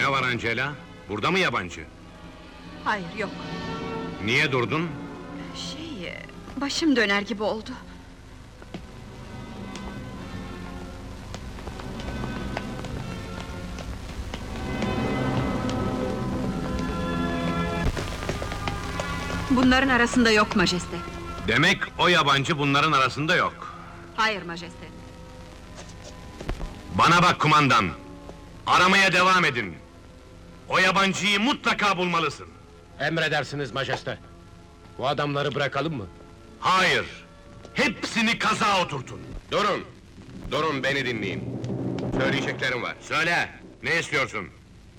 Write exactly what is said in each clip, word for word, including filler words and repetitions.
Ne var Angela? Burada mı yabancı? Hayır, yok. Niye durdun? Şey, e, başım döner gibi oldu. Bunların arasında yok majeste. Demek o yabancı bunların arasında yok. Hayır majeste. Bana bak kumandan! Aramaya devam edin! O yabancıyı mutlaka bulmalısın! Emredersiniz majeste. Bu adamları bırakalım mı? Hayır! Hepsini kaza oturtun! Durun! Durun, beni dinleyin. Söyleyeceklerim var. Söyle, ne istiyorsun?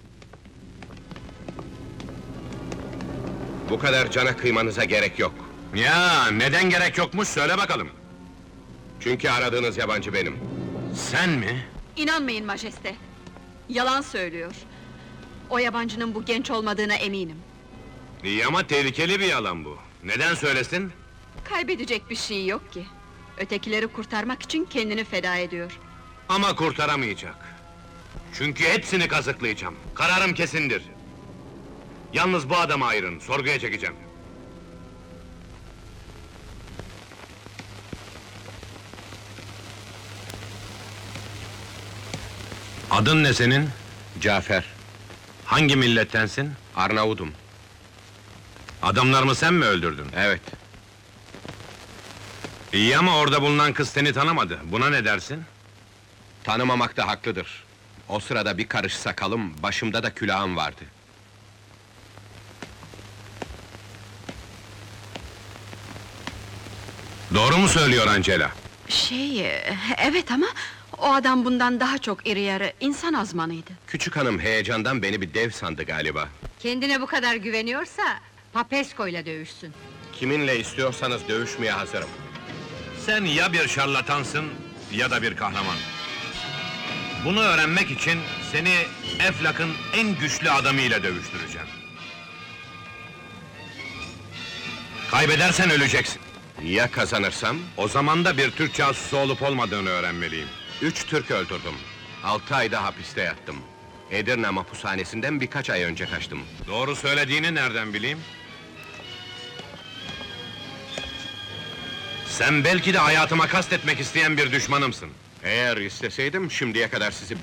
Bu kadar cana kıymanıza gerek yok. Ya, neden gerek yokmuş, söyle bakalım! Çünkü aradığınız yabancı benim. Sen mi? İnanmayın majeste. Yalan söylüyor. O yabancının bu genç olmadığına eminim. İyi ama tehlikeli bir yalan bu. Neden söylesin? Kaybedecek bir şey yok ki. Ötekileri kurtarmak için kendini feda ediyor. Ama kurtaramayacak. Çünkü hepsini kazıklayacağım. Kararım kesindir. Yalnız bu adamı ayırın, sorguya çekeceğim. Adın ne senin? Cafer, Hangi millettensin? Arnavudum. Adamlarımı sen mi öldürdün? Evet, İyi ama orada bulunan kız seni tanımadı. Buna ne dersin? tanımamakta haklıdır. O sırada bir karış sakalım, başımda da külahım vardı. Doğru mu söylüyor Angela? Şey, e, evet ama... O adam bundan daha çok iri yarı, insan azmanıydı. Küçük hanım heyecandan beni bir dev sandı galiba. Kendine bu kadar güveniyorsa, Papesko ile dövüşsün. Kiminle istiyorsanız dövüşmeye hazırım. Sen ya bir şarlatansın, ya da bir kahraman. Bunu öğrenmek için seni Eflak'ın en güçlü adamıyla dövüştüreceğim. Kaybedersen öleceksin. Ya kazanırsam? O zaman da bir Türk casusu olup olmadığını öğrenmeliyim. Üç Türk öldürdüm. Altı ayda hapiste yattım. Edirne mahpushanesinden birkaç ay önce kaçtım. Doğru söylediğini nereden bileyim? Sen belki de hayatıma kastetmek isteyen bir düşmanımsın. Eğer isteseydim şimdiye kadar sizi